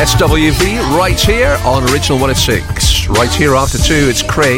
SWV right here on Original 106. Right here after 2, it's Craig.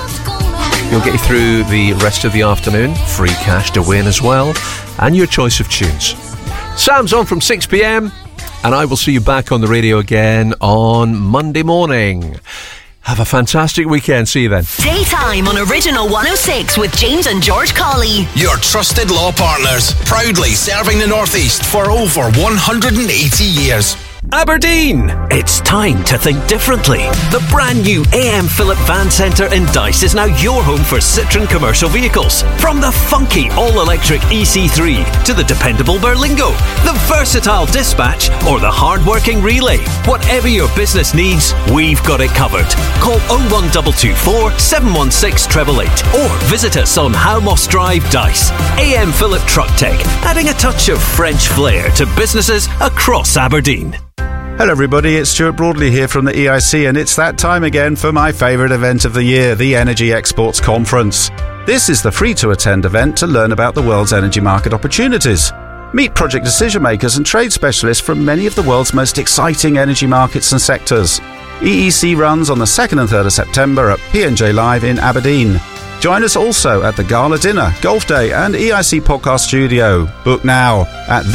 He'll get you through the rest of the afternoon. Free cash to win as well. And your choice of tunes. Sam's on from 6 p.m. And I will see you back on the radio again on Monday morning. Have a fantastic weekend. See you then. Daytime on Original 106 with James and George Colley. Your trusted law partners, proudly serving the North East for over 180 years. Aberdeen! It's time to think differently. The brand new AM Philip Van Centre in Dyce is now your home for Citroën commercial vehicles. From the funky all-electric EC3 to the dependable Berlingo, the versatile Dispatch or the hard-working Relay. Whatever your business needs, we've got it covered. Call 01224 716 888 or visit us on How Moss Drive, Dyce. AM Philip Truck Tech, adding a touch of French flair to businesses across Aberdeen. Hello everybody, it's Stuart Broadley here from the EIC, and it's that time again for my favourite event of the year, the Energy Exports Conference. This is the free-to-attend event to learn about the world's energy market opportunities. Meet project decision makers and trade specialists from many of the world's most exciting energy markets and sectors. EEC runs on the 2nd and 3rd of September at P&J Live in Aberdeen. Join us also at the Gala Dinner, Golf Day and EIC Podcast Studio. Book now at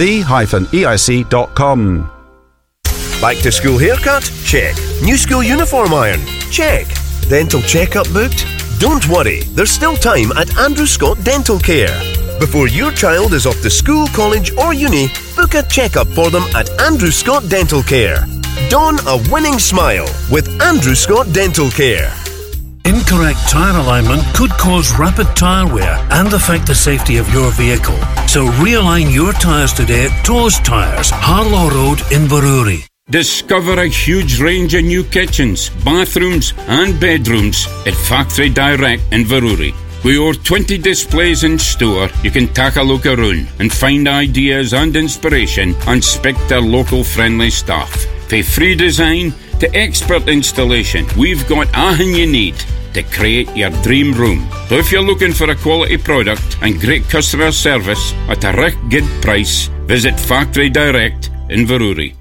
the-eic.com. Back to school haircut? Check. New school uniform iron? Check. Dental checkup booked? Don't worry, there's still time at Andrew Scott Dental Care. Before your child is off to school, college or uni, book a checkup for them at Andrew Scott Dental Care. Don a winning smile with Andrew Scott Dental Care. Incorrect tyre alignment could cause rapid tyre wear and affect the safety of your vehicle. So realign your tyres today at Toes Tyres, Harlow Road in Baroorie. Discover a huge range of new kitchens, bathrooms and bedrooms at Factory Direct in Baroorie. With over 20 displays in store, you can take a look around and find ideas and inspiration and speak to local friendly staff. From free design to expert installation, we've got everything you need to create your dream room. So if you're looking for a quality product and great customer service at a real good price, visit Factory Direct in Baroorie.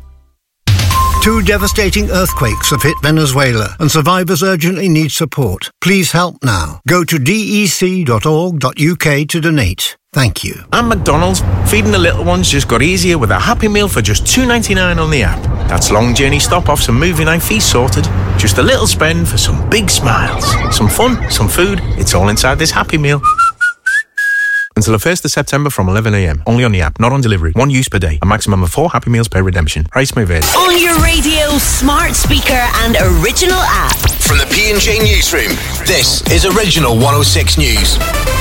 2 devastating earthquakes have hit Venezuela and survivors urgently need support. Please help now. Go to dec.org.uk to donate. Thank you. At McDonald's, feeding the little ones just got easier with a Happy Meal for just $2.99 on the app. That's long journey stop-offs and movie night fees sorted. Just a little spend for some big smiles. Some fun, some food. It's all inside this Happy Meal. Until the 1st of September from 11 a.m. Only on the app, not on delivery. 1 use per day. A maximum of 4 Happy Meals per redemption. Price may vary. On your radio, smart speaker and original app. From the P&J Newsroom, this is Original 106 News.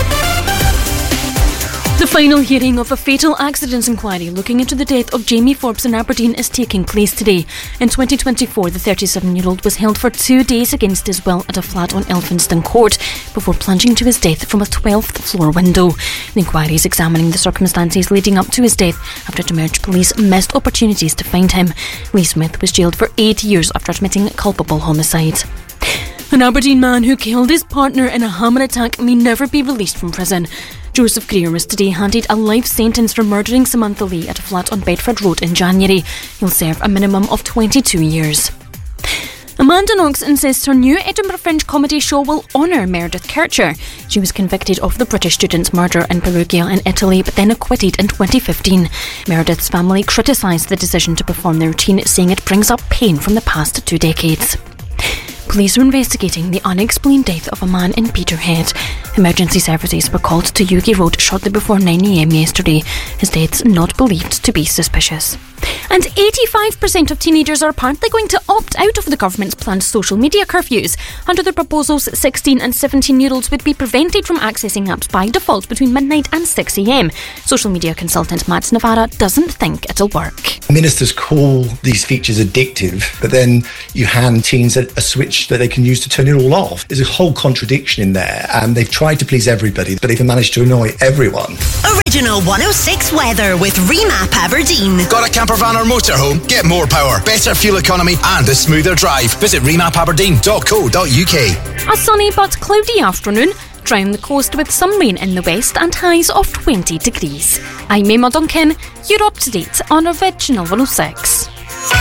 The final hearing of a fatal accidents inquiry looking into the death of Jamie Forbes in Aberdeen is taking place today. In 2024, the 37-year-old was held for 2 days against his will at a flat on Elphinston Court before plunging to his death from a 12th floor window. The inquiry is examining the circumstances leading up to his death after Demerge police missed opportunities to find him. Lee Smith was jailed for 8 years after admitting culpable homicide. An Aberdeen man who killed his partner in a hammer attack may never be released from prison. Joseph Greer was today handed a life sentence for murdering Samantha Lee at a flat on Bedford Road in January. He'll serve a minimum of 22 years. Amanda Knox insists her new Edinburgh Fringe comedy show will honour Meredith Kercher. She was convicted of the British student's murder in Perugia in Italy, but then acquitted in 2015. Meredith's family criticised the decision to perform the routine, saying it brings up pain from the past 2 decades. Police are investigating the unexplained death of a man in Peterhead. Emergency services were called to Yugi Road shortly before 9 a.m. yesterday. His death's not believed to be suspicious. And 85% of teenagers are apparently going to opt out of the government's planned social media curfews. Under the proposals, 16 and 17-year-olds would be prevented from accessing apps by default between midnight and 6 a.m. Social media consultant Matt Navarra doesn't think it'll work. Ministers call these features addictive, but then you hand teens a switch that they can use to turn it all off. There's a whole contradiction in there, and they've tried to please everybody, but they've managed to annoy everyone. Original 106 weather with Remap Aberdeen. Got a camper van or motorhome? Get more power, better fuel economy and a smoother drive. Visit remapaberdeen.co.uk. A sunny but cloudy afternoon. Down the coast with some rain in the west and highs of 20 degrees. I'm Emma Duncan. You're up to date on Original 106.